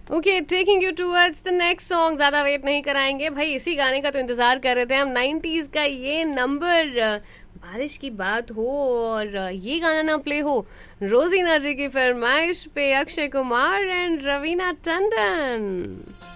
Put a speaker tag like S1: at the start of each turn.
S1: Okay, taking you towards the next song. ज्यादा wait नहीं कराएंगे भाई, इसी गाने का तो इंतजार कर रहे थे हम। 90s का ये नंबर, बारिश की बात हो और ये गाना ना प्ले हो, रोजीना जी की फरमाइश पे अक्षय कुमार एंड रवीना टंडन।